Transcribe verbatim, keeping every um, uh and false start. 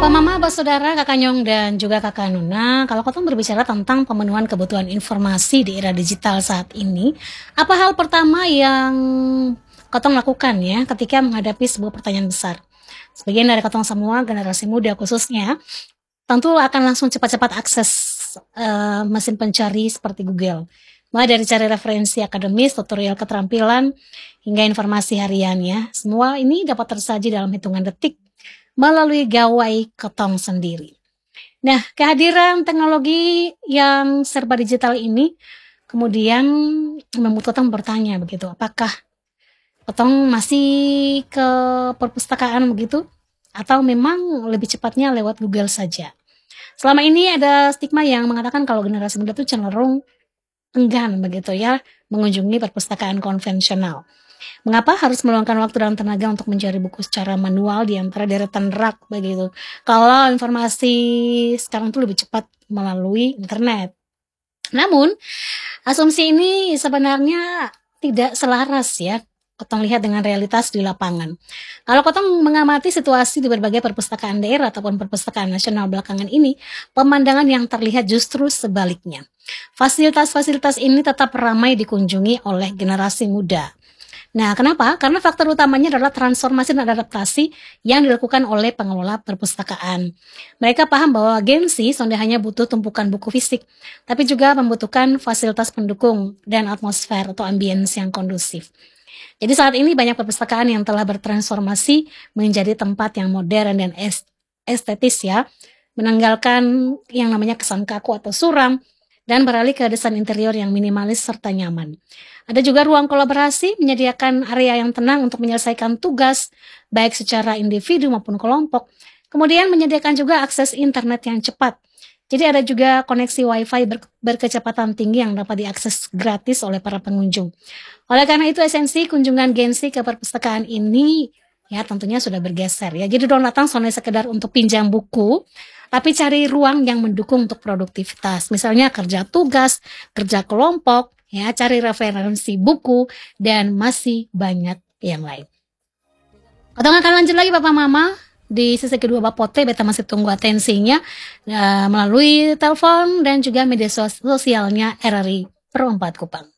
Papa Mama, Abah Saudara, Kakak Nyong, dan juga Kakak Nuna, kalau Kotong berbicara tentang pemenuhan kebutuhan informasi di era digital saat ini, apa hal pertama yang Kotong lakukan ya ketika menghadapi sebuah pertanyaan besar? Sebagian dari Kotong semua, generasi muda khususnya, tentu akan langsung cepat-cepat akses uh, mesin pencari seperti Google. Mulai dari cari referensi akademis, tutorial keterampilan, hingga informasi harian ya. Semua ini dapat tersaji dalam hitungan detik melalui gawai Kotong sendiri. Nah, kehadiran teknologi yang serba digital ini kemudian membuat Kotong bertanya begitu, apakah Kotong masih ke perpustakaan begitu? Atau memang lebih cepatnya lewat Google saja? Selama ini ada stigma yang mengatakan kalau generasi muda itu cenderung enggan begitu ya mengunjungi perpustakaan konvensional. Mengapa harus meluangkan waktu dan tenaga untuk mencari buku secara manual di antara deretan rak begitu? Kalau informasi sekarang tuh lebih cepat melalui internet. Namun, asumsi ini sebenarnya tidak selaras ya. Kotong lihat dengan realitas di lapangan. Kalau Kotong mengamati situasi di berbagai perpustakaan daerah ataupun perpustakaan nasional belakangan ini, pemandangan yang terlihat justru sebaliknya. Fasilitas-fasilitas ini tetap ramai dikunjungi oleh generasi muda. Nah, kenapa? Karena faktor utamanya adalah transformasi dan adaptasi yang dilakukan oleh pengelola perpustakaan. Mereka paham bahwa gengsi sonde hanya butuh tumpukan buku fisik, tapi juga membutuhkan fasilitas pendukung dan atmosfer atau ambience yang kondusif. Jadi saat ini banyak perpustakaan yang telah bertransformasi menjadi tempat yang modern dan estetis ya, menanggalkan yang namanya kesan kaku atau suram, dan beralih ke desain interior yang minimalis serta nyaman. Ada juga ruang kolaborasi, menyediakan area yang tenang untuk menyelesaikan tugas, baik secara individu maupun kelompok. Kemudian menyediakan juga akses internet yang cepat. Jadi ada juga koneksi wifi ber- berkecepatan tinggi yang dapat diakses gratis oleh para pengunjung. Oleh karena itu esensi kunjungan gengsi ke perpustakaan ini ya tentunya sudah bergeser ya. Jadi don't datang soalnya sekedar untuk pinjam buku, tapi cari ruang yang mendukung untuk produktivitas. Misalnya kerja tugas, kerja kelompok, ya, cari referensi buku, dan masih banyak yang lain. Atau akan lanjut lagi Bapak Mama, di sesi kedua Bapote, beta masih tunggu atensinya uh, melalui telepon dan juga media sosialnya R R I Pro empat Kupang.